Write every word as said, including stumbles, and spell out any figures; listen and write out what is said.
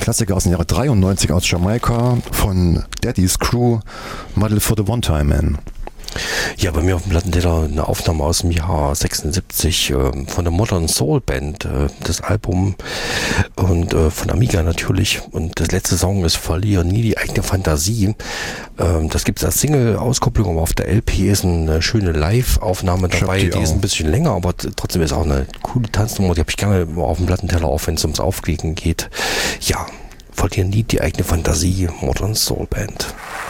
Klassiker aus dem Jahre dreiundneunzig aus Jamaika von Daddy's Crew, Model for the One-Time Man. Ja, bei mir auf dem Plattenteller eine Aufnahme aus dem Jahr sechsundsiebzig äh, von der Modern Soul Band, äh, das Album und äh, von Amiga natürlich. Und das letzte Song ist Verliere nie die eigene Fantasie. Ähm, das gibt es als Single-Auskopplung, aber auf der L P ist eine schöne Live-Aufnahme dabei. Die, die ist ein bisschen länger, aber t- trotzdem ist auch eine coole Tanznummer. Die habe ich gerne auf dem Plattenteller, auch wenn es ums Auflegen geht. Ja, Verliere nie die eigene Fantasie, Modern Soul Band.